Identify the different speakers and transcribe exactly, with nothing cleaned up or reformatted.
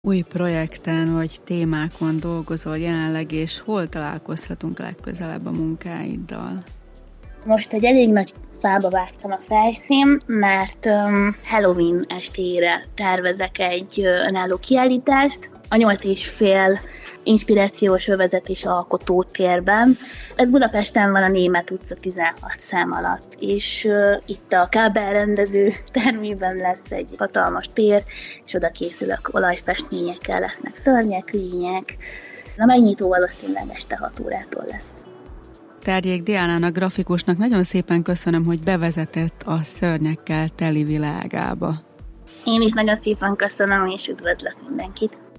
Speaker 1: Új projekten vagy témákon dolgozol jelenleg, és hol találkozhatunk legközelebb a munkáiddal?
Speaker 2: Most egy elég nagy fába vágtam a fejszín, mert um, Halloween estére tervezek egy önálló kiállítást, a nyolc és fél inspirációs övezet és alkotótérben. Ez Budapesten van, a Németh utca tizenhat szám alatt, és uh, itt a kábelrendező termében lesz egy hatalmas tér, és oda készülök olajfestményekkel, lesznek szörnyek, lények. A megnyitó valószínűleg este hat órától lesz.
Speaker 1: Terjék Diánának, grafikusnak nagyon szépen köszönöm, hogy bevezetett a szörnyekkel teli világába.
Speaker 2: Én is nagyon szépen köszönöm, és üdvözlök mindenkit!